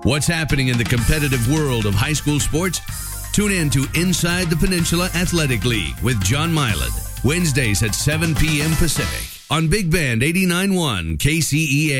What's happening in the competitive world of high school sports? Tune in to Inside the Peninsula Athletic League with John Milan, Wednesdays at 7 p.m. Pacific on Big Band 89.1 KCEA.